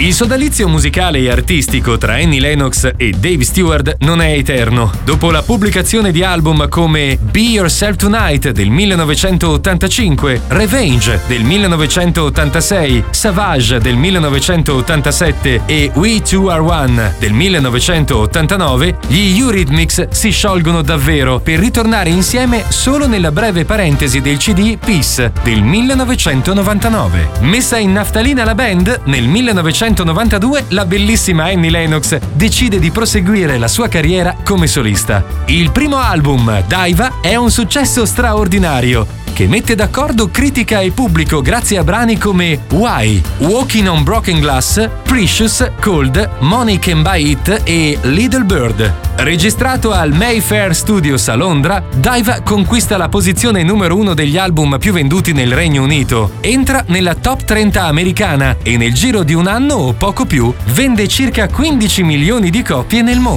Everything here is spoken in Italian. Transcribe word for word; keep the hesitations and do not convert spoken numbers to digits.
Il sodalizio musicale e artistico tra Annie Lennox e Dave Stewart non è eterno. Dopo la pubblicazione di album come Be Yourself Tonight del millenovecentottantacinque, Revenge del millenovecentottantasei, Savage del millenovecentottantasette e We Two Are One del millenovecentottantanove, gli Eurythmics si sciolgono davvero per ritornare insieme solo nella breve parentesi del C D Peace del millenovecentonovantanove. Messa in naftalina la band, nel millenovecentonovantadue la bellissima Annie Lennox decide di proseguire la sua carriera come solista. Il primo album, Diva, è un successo straordinario che mette d'accordo critica e pubblico grazie a brani come Why, Walking on Broken Glass, Precious, Cold, Money Can Buy It e Little Bird. Registrato al Mayfair Studios a Londra, Diva conquista la posizione numero uno degli album più venduti nel Regno Unito, entra nella top trenta americana e nel giro di un anno o poco più vende circa quindici milioni di copie nel mondo.